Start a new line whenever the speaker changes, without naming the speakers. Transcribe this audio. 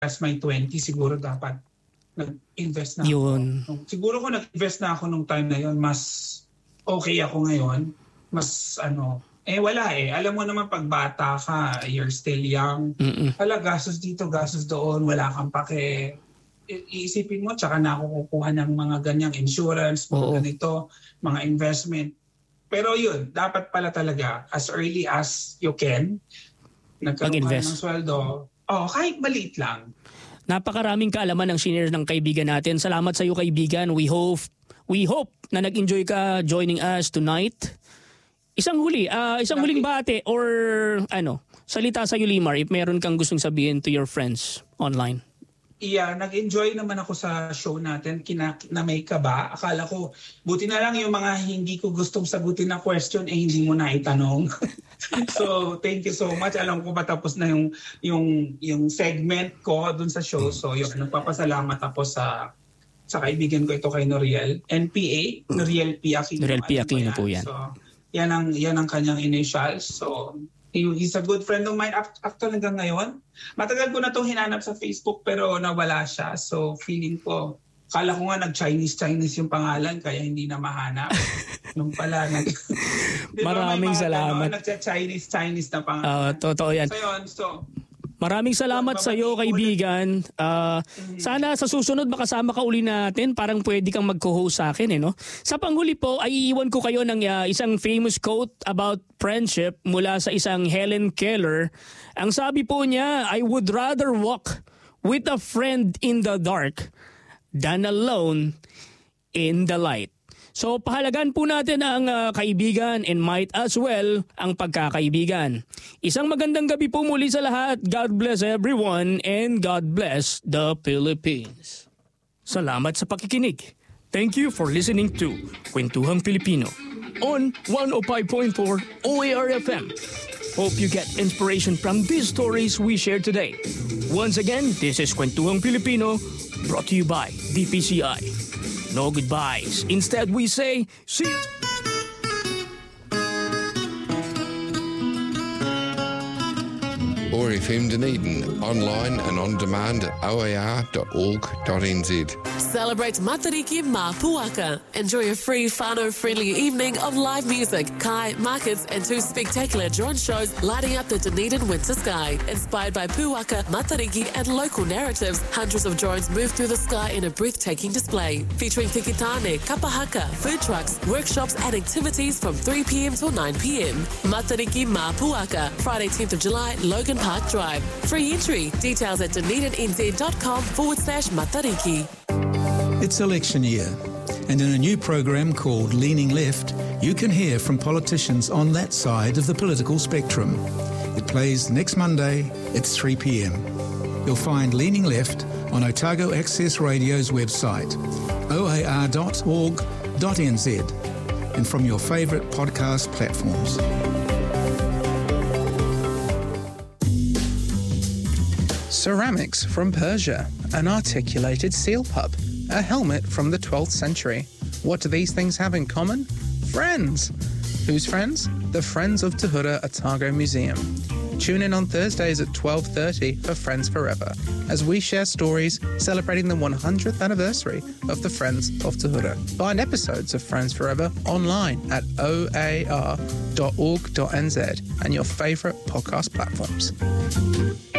past my 20, siguro dapat nag-invest na
Yun.
ako. Siguro kung nag-invest na ako nung time na yon, mas okay ako ngayon. Mas wala eh. Alam mo naman pag bata ka, you're still young. Hala, gastos dito, gastos doon, wala kang pake. Iisipin mo, tsaka na ako kukuha ng mga ganyang insurance, mga ganito, mga investment. Pero yun, dapat pala talaga, as early as you can, nagkaroon ka ng sweldo, kahit maliit lang.
Napakaraming kaalaman ng senior ng kaibigan natin. Salamat sa iyo, kaibigan. We hope na nag-enjoy ka joining us tonight. Isang huling bate or salita sa iyo, Limar, if meron kang gustong sabihin to your friends online.
Yeah, nag-enjoy naman ako sa show natin. Na may kaba. Akala ko, buti na lang yung mga hindi ko gustong sagutin na question, hindi mo na itanong. So, thank you so much. Alam ko patapos na yung segment ko dun sa show. So, nagpapasalamat ako sa kaibigan ko ito kay Noriel. NPA, Noriel P. Aquino.
Noriel P. Aquino po yan.
So, yan ang kanyang initials. So, he's a good friend of mine actually hanggang ngayon. Matagal ko na itong hinanap sa Facebook pero nawala siya. So feeling ko, kala ko nga nag-Chinese yung pangalan kaya hindi na mahanap. Nung pala,
maraming salamat.
Nag-Chinese na pangalan.
Totoo yan.
So yun,
maraming salamat sa iyo, kaibigan. Sana sa susunod makasama ka uli natin. Parang pwede kang mag-co-host sa akin. No? Sa panghuli po, ay iiwan ko kayo ng isang famous quote about friendship mula sa isang Helen Keller. Ang sabi po niya, I would rather walk with a friend in the dark than alone in the light. So pahalagan po natin ang kaibigan and might as well ang pagkakaibigan. Isang magandang gabi po muli sa lahat. God bless everyone and God bless the Philippines. Salamat sa pakikinig. Thank you for listening to Kwentuhang Pilipino on 105.4 OAR FM. Hope you get inspiration from these stories we shared today. Once again, this is Kwentuhang Pilipino brought to you by DPCI. No goodbyes. Instead, we say, see you.
OAR FM Dunedin, online and on demand at oar.org.nz.
Celebrate Matariki Mā Puaka. Enjoy a free, whānau-friendly evening of live music, kai, markets and 2 spectacular drone shows lighting up the Dunedin winter sky. Inspired by Puaka, Matariki and local narratives, hundreds of drones move through the sky in a breathtaking display. Featuring tikitane, kapahaka, food trucks, workshops and activities from 3 p.m. till 9 p.m. Matariki Mā Puaka, Friday 10th of July, Logan Park Drive. Free entry. Details at dunedinNZ.com/Matariki.
It's election year, and in a new program called Leaning Left, you can hear from politicians on that side of the political spectrum. It plays next Monday at 3 p.m. You'll find Leaning Left on Otago Access Radio's website, oar.org.nz, and from your favourite podcast platforms.
Ceramics from Persia, an articulated seal pup, a helmet from the 12th century. What do these things have in common? Friends! Whose friends? The Friends of Tahura Otago Museum. Tune in on Thursdays at 12:30 for Friends Forever, as we share stories celebrating the 100th anniversary of the Friends of Tahura. Find episodes of Friends Forever online at oar.org.nz and your favourite podcast platforms.